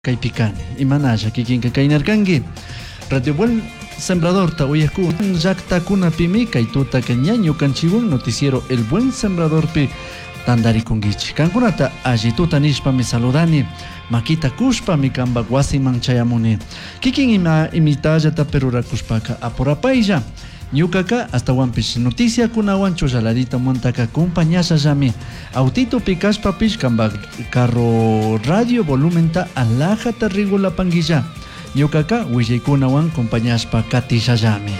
Kaypikani, imanalla kikinka kaynarkanki. Radio Buen Sembrador ta uyakun llaqtakunapimi kay tutaka ñañukanchiwan noticiero El Buen Sembrador pi tandarikunkichik. Kankunata alli tuta nishpami saludani, makita kushpami kanpak wasiman chayamuni. Kikin imitallata perurakushpaka apurapaylla. Ñukaka hasta wampish noticia kunawan chullaladita montaka acompañashallami. Autito pikashpapish kanpak carro radio volumenta alajata rigulapanguilla. Ñukaka willaykunawan acompañashpa katishallami.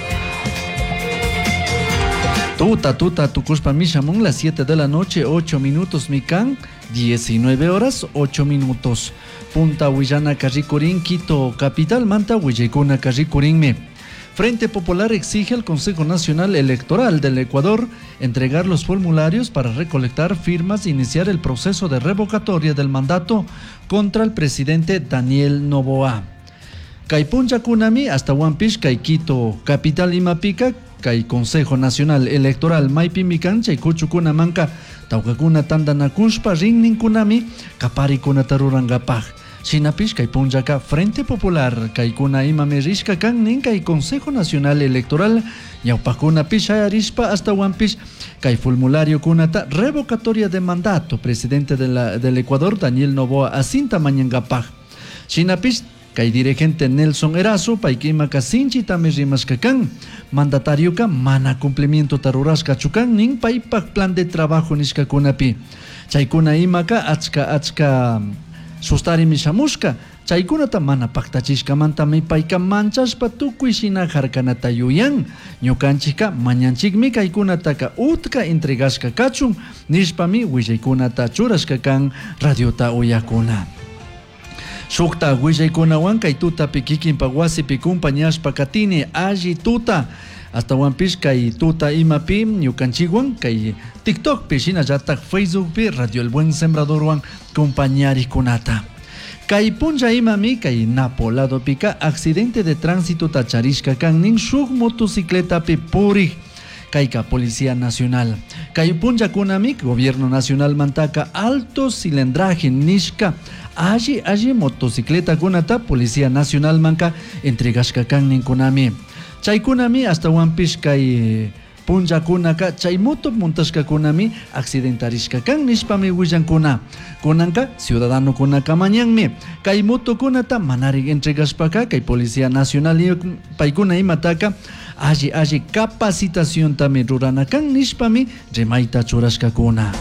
Tuta tukushpa mishamun las 7 de la noche 8 minutos mikan 19 horas 8 minutos. Punta Huillana Carricurín, Quito capital manta willaykuna Carricurinme. Frente Popular exige al Consejo Nacional Electoral del Ecuador entregar los formularios para recolectar firmas e iniciar el proceso de revocatoria del mandato contra el presidente Daniel Noboa. Kaypuncha kunami hasta Huampish, Quito capital Imapica, Kay Consejo Nacional Electoral Maipimican, Chaykuchukuna manka, Taukakuna Tandanakushpa, Ringnin kunami, Kaparikuna Tarurangapaj. Shinapish Kaypunjaka Frente Popular Kaykuna Imamerishka kan nin kay Consejo Nacional Electoral Yaupakuna Pishayarishpa hasta Wampish Kay formulario kunata revocatoria de mandato presidente del Ecuador Daniel Noboa Asinta Mañangapaj. Shinapish Kay dirigente Nelson Erazo Paikima Kasinchi Tamirrimashkakan mandatario ka mana cumplimiento tarurashka chukan nin paipak plan de trabajo nishkakunapi. Chaykuna imaka achka sustari mishamushka chaykunata mana paktachishkamanta mipayka manchashpa tukuy shina harkanata yuyan ñukanchika mañanchikmi kaykunataka utka entregashka kachun nishpami willaykunata churashka kan radiota uyakuna. Shukta willaykunawan kay tutapi kikinpa wasipi kumpañashpa katini alli tuta hasta wampish kay tuta imapi ñukanchikwan kay TikTok pi shinallatak Facebook pi Radio El Buen Sembrador wan compañarikunata. Kay puncha imami kay Napo lado pika accidente de tránsito tacharishka kan nin shuk motocicleta pi puri kayka Policía Nacional. Kay puncha kunami Gobierno Nacional mantaka alto cilindraje nishka alli motocicleta kunata Policía Nacional manka entregashka kan nin kunami. Chaykunami hasta wampish kay puncha kunaka chay moto montashka kunami accidentarishka kan nishpami willankuna kunanka ciudadano kunaka mañanmi kay moto kunata manari entregashpaka kay Policía Nacional paykuna imataka alli capacitación tami rurana kan nishpami remaita churashka kuna.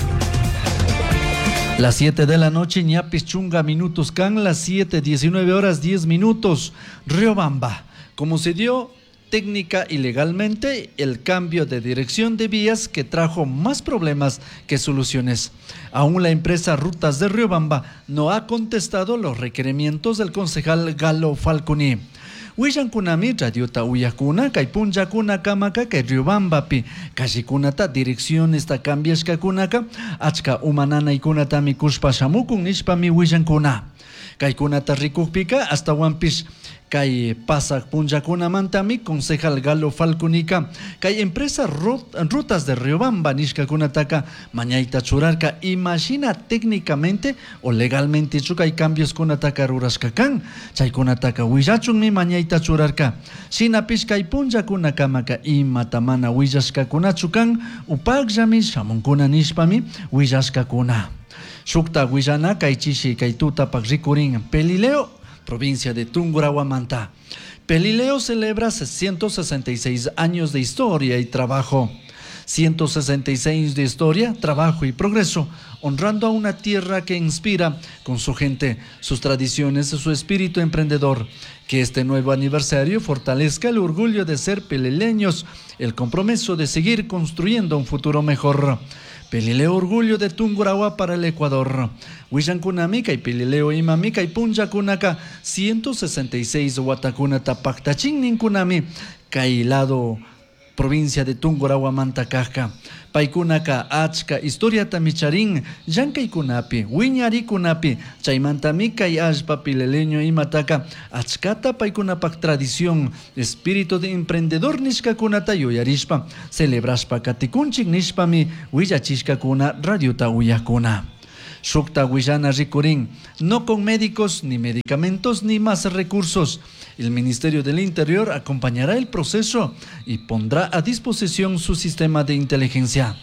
Las 7 de la noche ñapis chunga minutos kan las 7:19 horas 10 minutos Riobamba. Como se dio técnica y legalmente el cambio de dirección de vías que trajo más problemas que soluciones. Aún la empresa Rutas de Riobamba no ha contestado los requerimientos del concejal Galo Falconi. Huillankunami radiota uyakuna kaypunchakuna kamaka kay Riobamba pi kashikunata dirección esta cambiashka kunaka achka umananaykunatami kushpa shamukun nishpami huillankuna. Kaykunata rikukpika hasta wampish kay pasak punchakunamantami concejal Galo Falconica kay empresa Rutas de Riobamba nishkakunataka mañaita churarka imagina técnicamente o legalmente chukay cambios kunataka rurashkakan chaykunataka willachunmi mañaita churarka shinapish kay punchakunakamaka imatamana willashkakunachukan upaqllami shamunkuna nishpami willashkakuna. Shukta Huillana kay chishi kay tutapak rikurin Pelileo provincia de Tungurahua-Manta. Pelileo celebra 166 años de historia y trabajo. 166 de historia, trabajo y progreso, honrando a una tierra que inspira con su gente, sus tradiciones y su espíritu emprendedor. Que este nuevo aniversario fortalezca el orgullo de ser pelileños, el compromiso de seguir construyendo un futuro mejor. Pelileo orgullo de Tungurahua para el Ecuador. Huillankunami kay Pelileo imami kay punchakunaka 166 watakunata paktachin ninkunami kay lado provincia de Tungurahua-Manta kajka. Paykunaka achka historia tamicharin llankaykunapi wiñarikunapi chaymantami kay allpa pileleño imataka achkata paykunapak tradición espíritu de emprendedor nishkakunata yuyarishpa celebrashpa katikunchik nishpami willachishkakuna radiota uyakuna. Shukta Huillana Ricurín, no con médicos, ni medicamentos, ni más recursos. El Ministerio del Interior acompañará el proceso y pondrá a disposición su sistema de inteligencia.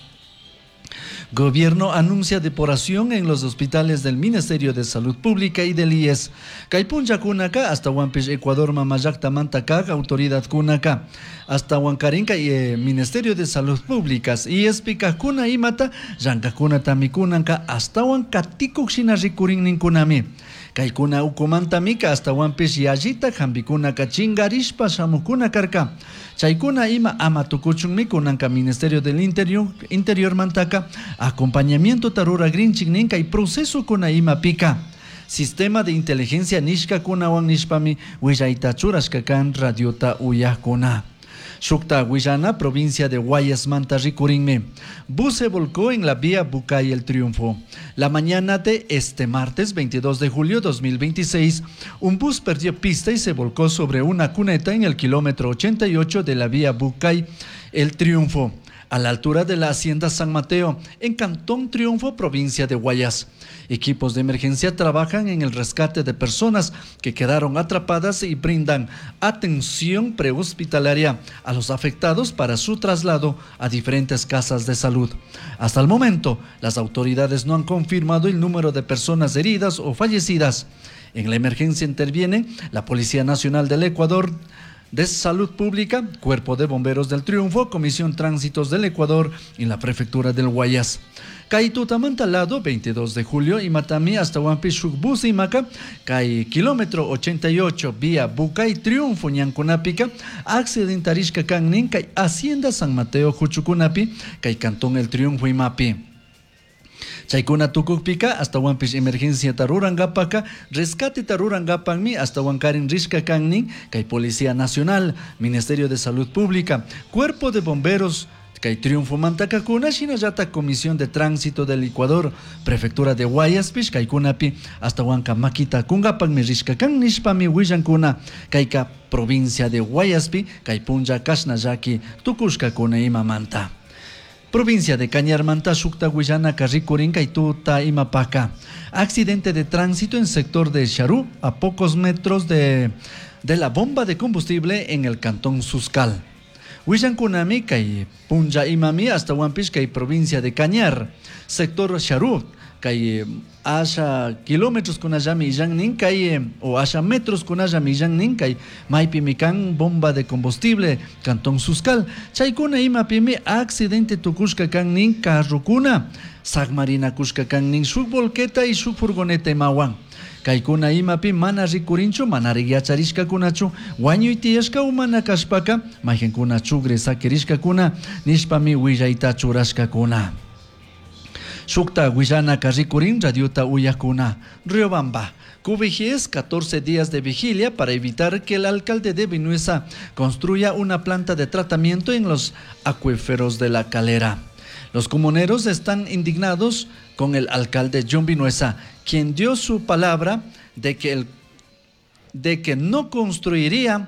Gobierno anuncia depuración en los hospitales del Ministerio de Salud Pública y del IES. Caipuncha Kunaka, hasta Huampish, Ecuador, Mamayacta, Mantacac, Autoridad Kunaka. Hasta Huancarinca y Ministerio de Salud Públicas. IES Picacuna y Mata, Yancacuna Tamikunanka, hasta Huancatico Xinarikurin Ninkunami. Kaikuna Ukumantamika, hasta Huampish Yajita, Jambikuna Kachingarishpa, Shamukuna Karka. Chaikuna ima amatukuchunmi kunanka Ministerio del Interior Mantaca, acompañamiento tarura grinchigninka y proceso kuna ima pica. Sistema de inteligencia nishka kuna wan nishpami willaita churashkakan radiota uyakuna. Shukta Huillana, provincia de Guayas, Manta Ricurinme. Bus se volcó en la vía Bucay El Triunfo. La mañana de este martes 22 de julio 2026, un bus perdió pista y se volcó sobre una cuneta en el kilómetro 88 de la vía Bucay El Triunfo, a la altura de la Hacienda San Mateo, en Cantón Triunfo, provincia de Guayas. Equipos de emergencia trabajan en el rescate de personas que quedaron atrapadas y brindan atención prehospitalaria a los afectados para su traslado a diferentes casas de salud. Hasta el momento, las autoridades no han confirmado el número de personas heridas o fallecidas. En la emergencia intervienen la Policía Nacional del Ecuador de Salud Pública, Cuerpo de Bomberos del Triunfo, Comisión Tránsitos del Ecuador y la Prefectura del Guayas. Caitutamantalado, 22 de julio, y Matami hasta Huampishuk Bus y Maca, Cai kilómetro 88, vía Bucay Triunfo, Ñancunapica, accidentarishka Cagnin, Cai Hacienda San Mateo, Juchucunapi, Cai Cantón El Triunfo y Mapi. Chaikuna Tucupika hasta Huampish Emergencia Tarurangapaka, Rescate Tarurangapangmi hasta Huancarin Rishka Kangnin, Cai Policía Nacional, Ministerio de Salud Pública, Cuerpo de Bomberos, Cai Triunfo Mantacacuna, Shinayata Comisión de Tránsito del Ecuador, Prefectura de Guayaspish, Caikunapi, hasta Huanca Maquita Kungapangmi Rishka Kang Nishpami Huillancuna, Caica Provincia de Guayaspi, Caipunja Kashnayaki, Tucushcacuna y Mamanta. Provincia de Cañar, Manta, Shukta, Huillana, Carricurín, Caituta y Mapaca. Accidente de tránsito en sector de Charú, a pocos metros de la bomba de combustible en el cantón Suscal. Huillancunami, Cai Punja y Mami, hasta Huampish, Cai provincia de Cañar. Sector Charú, Cai asha kilómetros con ayami nin Cai o asha metros con ayami nin Cai Maipimican, bomba de combustible, cantón Suscal. Chaikuna y Mapimi, accidente tucushka kan nin Carrucuna, Sagmarina kushka kan nin Shuk volqueta y Shuk furgoneta Mawan. Kaikuna imapi mana rikurinchu, mana rigiacharishka kunachu, wañu itiyashka umana kashpaka, majenkuna chugre sakirishka kuna, nishpami willaita churashka kuna. Shukta Huillana Carricurín, Radiota Uyakuna. Riobamba. Cubijíes, 14 días de vigilia para evitar que el alcalde de Vinuesa construya una planta de tratamiento en los acuíferos de la Calera. Los comuneros están indignados con el alcalde John Vinuesa, quien dio su palabra de que no construiría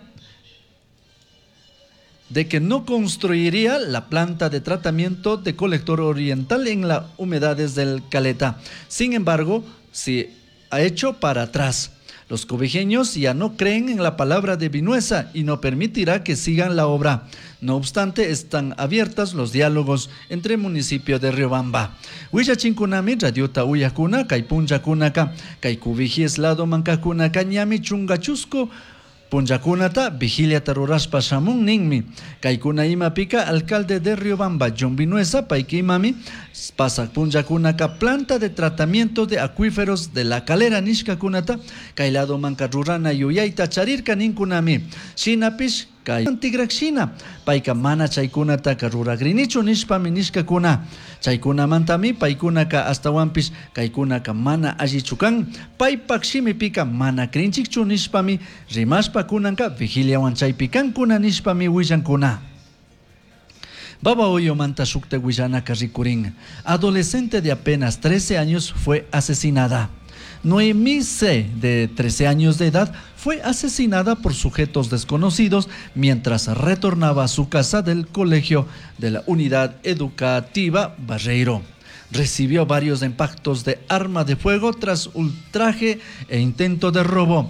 la planta de tratamiento de colector oriental en las humedades del Caleta. Sin embargo, se ha hecho para atrás. Los cobijeños ya no creen en la palabra de Vinuesa y no permitirá que sigan la obra. No obstante, están abiertos los diálogos entre el municipio de Riobamba. Huillachinkunami, Radiota Uyakuna, Caipunjacunaka, Caicubijis Lado Mancacunaka, Ñami Chungachusco, Punjacunata, Vigilia Taruraspa Shamun Ningmi, Kaikuna Imapika, alcalde de Riobamba, John Vinuesa, Paikimami, Pasa Punjacunaka, planta de tratamiento de acuíferos de la Calera Nishkakunata, Kailado Mancarurana, Yuyaita Charirka Ninkunami, Shinapish, Kai Antigraxina, Paika Mana Chaikunata, Karura Grinicho Nishpami Nishkakuna, Chaikuna Mantami, Paikunaka hasta Wampish, Kaikunaka Mana Ajichukan, Paipakshimi Pika Mana Krinchikchu Nishpami, Rimashpa Kunanka, Vigilia Wanchaipikan Kuna Nishpami Huillancuna. Baba Oyo Manta Shukte Huillana Carricurín, adolescente de apenas 13 años, fue asesinada. Noemí C., de 13 años de edad, fue asesinada por sujetos desconocidos mientras retornaba a su casa del colegio de la Unidad Educativa Barreiro. recibió varios impactos de arma de fuego tras ultraje e intento de robo.